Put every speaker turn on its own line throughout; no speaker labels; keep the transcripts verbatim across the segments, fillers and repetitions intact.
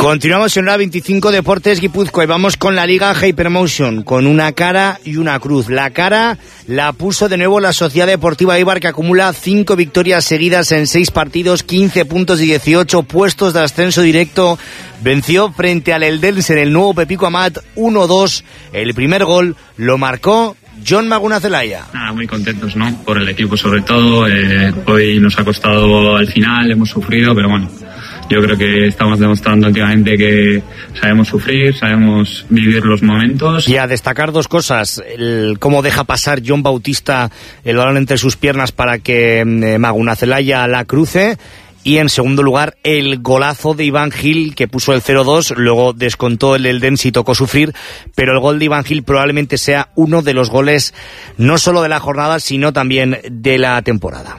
Continuamos en la veinticinco Deportes Guipúzcoa y vamos con la Liga Hypermotion, con una cara y una cruz. La cara la puso de nuevo la Sociedad Deportiva Eibar, que acumula cinco victorias seguidas en seis partidos, quince puntos y dieciocho puestos de ascenso directo. Venció frente al Eldense en el nuevo Pepico Amat uno dos. El primer gol lo marcó Jon Maguna Zelaya.
Nada, muy contentos, ¿no? Por el equipo sobre todo. Eh, hoy nos ha costado al final, hemos sufrido, pero bueno, yo creo que estamos demostrando últimamente que sabemos sufrir, sabemos vivir los momentos.
Y a destacar dos cosas: el cómo deja pasar Jon Bautista el balón entre sus piernas para que eh, Maguna Zelaya la cruce. Y en segundo lugar, el golazo de Iván Gil, que puso el cero dos, luego descontó el Eldense y tocó sufrir, pero el gol de Iván Gil probablemente sea uno de los goles no solo de la jornada, sino también de la temporada.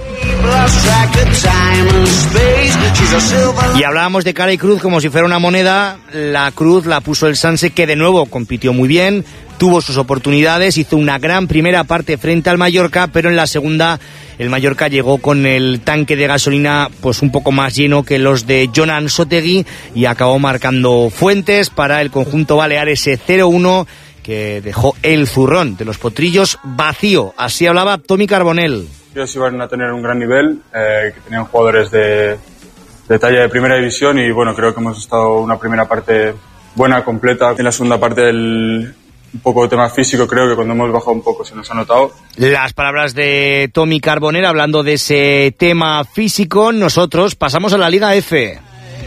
Y hablábamos de cara y cruz como si fuera una moneda. La cruz la puso el Sanse, que de nuevo compitió muy bien, tuvo sus oportunidades, hizo una gran primera parte frente al Mallorca, pero en la segunda el Mallorca llegó con el tanque de gasolina pues un poco más lleno que los de Jon Ansotegui y acabó marcando Fuentes para el conjunto balear, ese cero uno que dejó el zurrón de los potrillos vacío. Así hablaba Tommy Carbonell.
Ellos iban a tener un gran nivel, eh, que tenían jugadores de, de talla de primera división y bueno, creo que hemos estado una primera parte buena, completa. En la segunda parte del un poco de tema físico, creo que cuando hemos bajado un poco se nos ha notado.
Las palabras de Tommy Carbonell hablando de ese tema físico. Nosotros pasamos a la Liga F.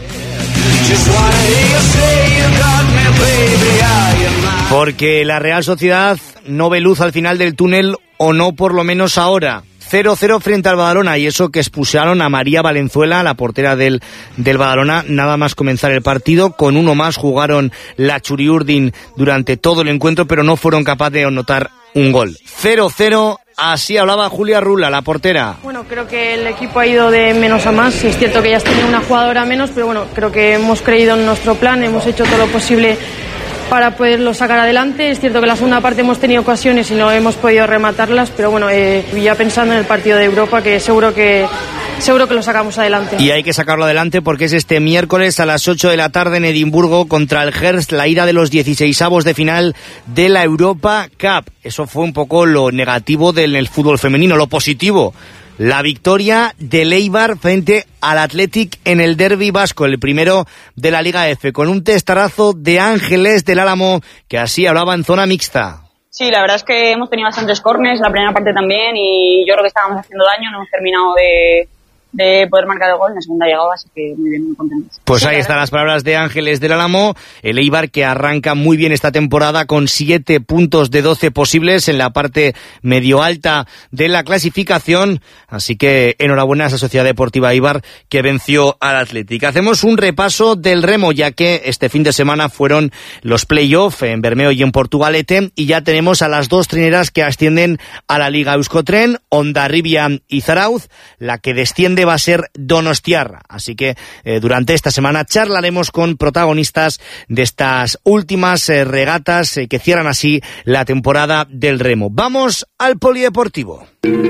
Porque la Real Sociedad no ve luz al final del túnel, o no por lo menos ahora. cero cero frente al Badalona, y eso que expulsaron a María Valenzuela, la portera del, del Badalona, nada más comenzar el partido. Con uno más jugaron la Churiurdin durante todo el encuentro, pero no fueron capaces de anotar un gol. cero cero, así hablaba Julia Rula, la portera.
Bueno, creo que el equipo ha ido de menos a más. Es cierto que ya has tenido una jugadora menos, pero bueno, creo que hemos creído en nuestro plan, hemos hecho todo lo posible para poderlo sacar adelante. Es cierto que en la segunda parte hemos tenido ocasiones y no hemos podido rematarlas, pero bueno, eh, ya pensando en el partido de Europa, que seguro que seguro que lo sacamos adelante.
Y hay que sacarlo adelante porque es este miércoles a las ocho de la tarde en Edimburgo contra el Hearts, la ida de los dieciseisavos de final de la Europa Cup. Eso fue un poco lo negativo del fútbol femenino. Lo positivo: la victoria del Eibar frente al Athletic en el derbi vasco, el primero de la Liga F, con un testarazo de Ángeles del Álamo, que así hablaba en zona mixta.
Sí, la verdad es que hemos tenido bastantes córners, la primera parte también, y yo creo que estábamos haciendo daño, no hemos terminado de, de poder marcar el gol, en la segunda llegada, así que muy bien, muy contentos.
Pues
sí,
ahí están las palabras de Ángeles del Álamo, el Eibar que arranca muy bien esta temporada con siete puntos de doce posibles en la parte medio alta de la clasificación, así que enhorabuena a esa Sociedad Deportiva Eibar que venció al Athletic. Hacemos un repaso del remo, ya que este fin de semana fueron los play-off en Bermeo y en Portugalete, y ya tenemos a las dos trineras que ascienden a la Liga Euskotren, Hondarribia y Zarauz. La que desciende va a ser Donostiarra, así que eh, durante esta semana charlaremos con protagonistas de estas últimas eh, regatas eh, que cierran así la temporada del remo. Vamos al polideportivo.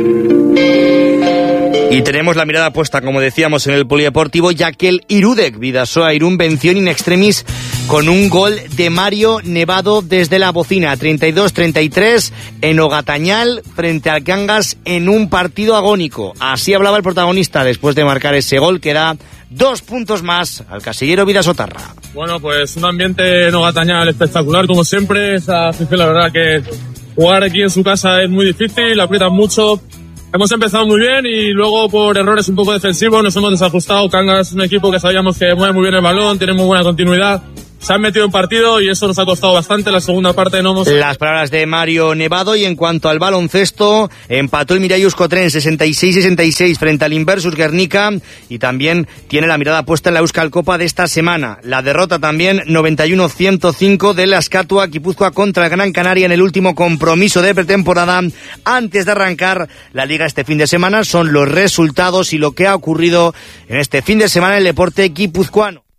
Y tenemos la mirada puesta, como decíamos, en el polideportivo, ya que el Irudek Bidasoa Irún venció in extremis con un gol de Mario Nevado desde la bocina, treinta y dos treinta y tres en Ogatañal frente al Cangas en un partido agónico. Así hablaba el protagonista después de marcar ese gol que da dos puntos más al casillero Bidasotarra.
Bueno, pues un ambiente en Ogatañal espectacular, como siempre. Esa afición, la verdad que jugar aquí en su casa es muy difícil, aprietan mucho. Hemos empezado muy bien y luego por errores un poco defensivos nos hemos desajustado. Cangas es un equipo que sabíamos que mueve muy bien el balón, tiene muy buena continuidad. Se han metido en partido y eso nos ha costado bastante. La segunda parte no hemos...
Las palabras de Mario Nevado. Y en cuanto al baloncesto, empató el Mirai Euskotren sesenta y seis sesenta y seis frente al Inversus Guernica, y también tiene la mirada puesta en la Euskal Copa de esta semana. La derrota también noventa y uno ciento cinco de la Escatua Guipúzcoa contra el Gran Canaria en el último compromiso de pretemporada antes de arrancar la liga este fin de semana. Son los resultados y lo que ha ocurrido en este fin de semana en el deporte guipuzcoano.